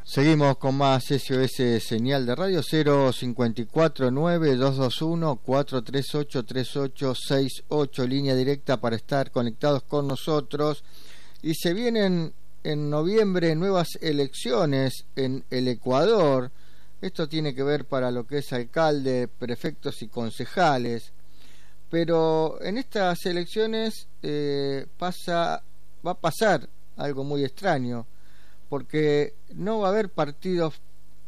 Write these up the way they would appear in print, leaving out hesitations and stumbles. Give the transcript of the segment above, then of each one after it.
Seguimos con más SOS Señal de Radio 054-9-221-438-3868, línea directa para estar conectados con nosotros. Y se vienen en noviembre nuevas elecciones en el Ecuador. Esto tiene que ver para lo que es alcalde, prefectos y concejales. Pero en estas elecciones va a pasar algo muy extraño, porque no va a haber partidos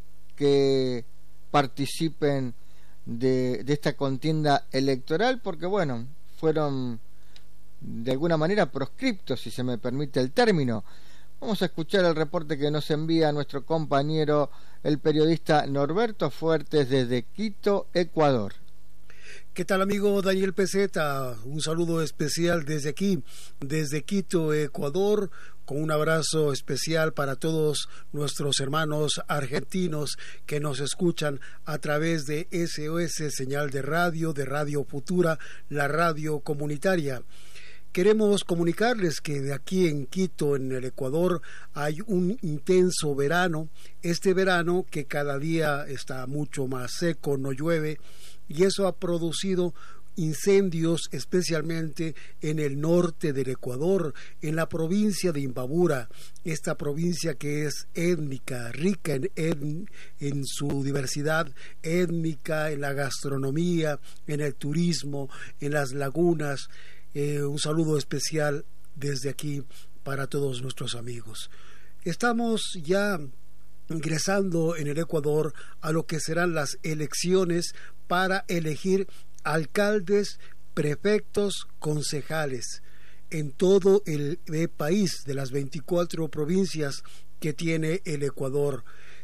que participen de esta contienda electoral, porque bueno, fueron de alguna manera proscriptos, si se me permite el término. Vamos a escuchar el reporte que nos envía nuestro compañero, el periodista Norberto Fuertes, desde Quito, Ecuador. ¿Qué tal, amigo Daniel Peseta? Un saludo especial desde aquí, desde Quito, Ecuador, con un abrazo especial para todos nuestros hermanos argentinos que nos escuchan a través de SOS Señal de Radio Futura, la radio comunitaria. Queremos comunicarles que de aquí en Quito, en el Ecuador, hay un intenso verano. Este verano que cada día está mucho más seco, no llueve, y eso ha producido incendios especialmente en el norte del Ecuador, en la provincia de Imbabura, esta provincia que es étnica, rica en su diversidad étnica, en la gastronomía, en el turismo, en las lagunas. Un saludo especial desde aquí para todos nuestros amigos. Estamos ya ingresando en el Ecuador a lo que serán las elecciones para elegir alcaldes, prefectos, concejales en todo el país de las 24 provincias que tiene el Ecuador.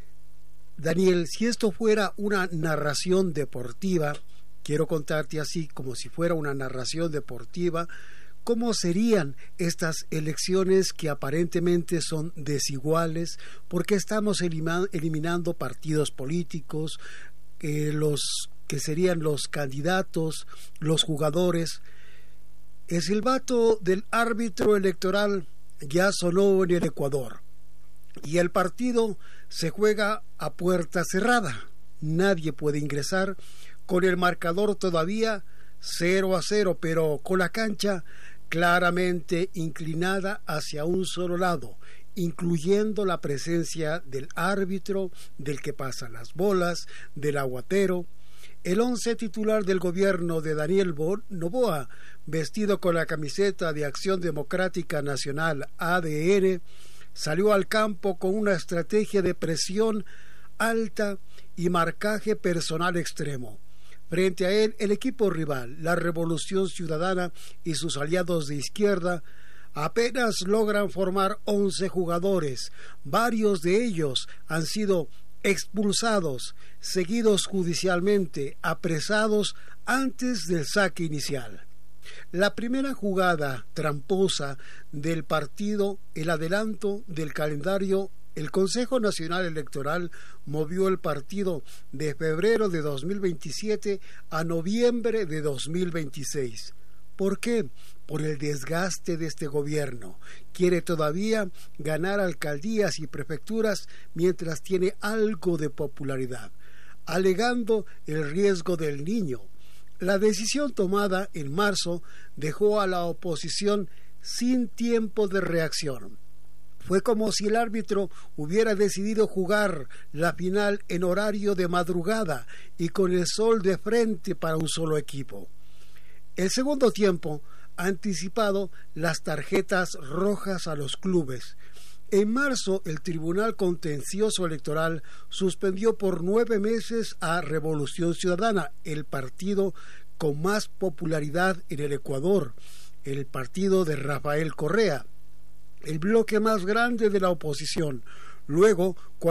Daniel, si esto fuera una narración deportiva, quiero contarte así como si fuera una narración deportiva, ¿cómo serían estas elecciones que aparentemente son desiguales? Porque estamos eliminando partidos políticos, los que serían los candidatos, los jugadores. El silbato del árbitro electoral ya sonó en el Ecuador y el partido se juega a puerta cerrada. Nadie puede ingresar, con el marcador todavía 0-0, pero con la cancha claramente inclinada hacia un solo lado, incluyendo la presencia del árbitro, del que pasan las bolas, del aguatero. El 11 titular del gobierno de Daniel Noboa, vestido con la camiseta de Acción Democrática Nacional ADN, salió al campo con una estrategia de presión alta y marcaje personal extremo. Frente a él, el equipo rival, la Revolución Ciudadana y sus aliados de izquierda, apenas logran formar 11 jugadores. Varios de ellos han sido expulsados, seguidos judicialmente, apresados antes del saque inicial. La primera jugada tramposa del partido, el adelanto del calendario. El Consejo Nacional Electoral movió el partido de febrero de 2027 a noviembre de 2026. ¿Por qué? Por el desgaste de este gobierno. Quiere todavía ganar alcaldías y prefecturas mientras tiene algo de popularidad, alegando el riesgo del niño. La decisión tomada en marzo dejó a la oposición sin tiempo de reacción. Fue como si el árbitro hubiera decidido jugar la final en horario de madrugada y con el sol de frente para un solo equipo. El segundo tiempo ha anticipado las tarjetas rojas a los clubes. En marzo, el Tribunal Contencioso Electoral suspendió por 9 meses a Revolución Ciudadana, el partido con más popularidad en el Ecuador, el partido de Rafael Correa, el bloque más grande de la oposición. Luego,